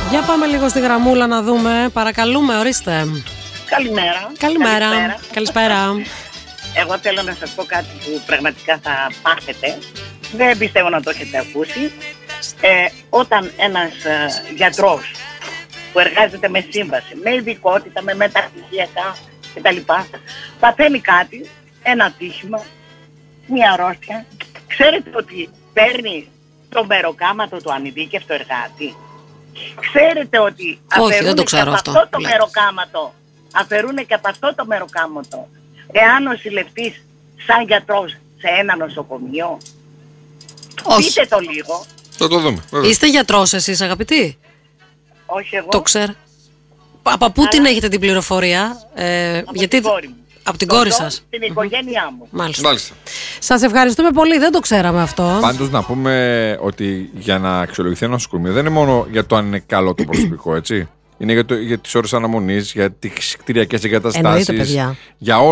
Για πάμε λίγο στη γραμμούλα να δούμε. Παρακαλούμε, ορίστε. Καλημέρα. Καλημέρα. Καλησπέρα. Εγώ θέλω να σας πω κάτι που πραγματικά θα πάθετε. Δεν πιστεύω να το έχετε ακούσει. Όταν ένας γιατρός που εργάζεται με σύμβαση, με ειδικότητα, με μεταπτυχιακά κτλ. Παθαίνει κάτι, ένα ατύχημα, μια αρρώστια. Ξέρετε ότι παίρνει το μεροκάματο του ανειδίκευτο εργάτη. Ξέρετε ότι αφαιρούν και από αυτό το μεροκάματο, αφαιρούν και από αυτό το μεροκάματο, εάν νοσηλευτείς σαν γιατρός σε ένα νοσοκομείο. Όχι. Πείτε το λίγο. Θα το δούμε. Είστε γιατρός εσείς, αγαπητοί? Όχι εγώ. Το ξέρω. Από πού την έχετε την πληροφορία? Γιατί... την κόρη μου. Από την κόρη σας. Την οικογένειά μου. Μάλιστα. Σας ευχαριστούμε πολύ, δεν το ξέραμε αυτό. Πάντως να πούμε ότι για να αξιολογηθεί ένα νοσοκομείο δεν είναι μόνο για το αν είναι καλό το προσωπικό, έτσι. Είναι για τις ώρες αναμονής, για τις κτηριακές εγκαταστάσεις. Εννοείται, παιδιά. Για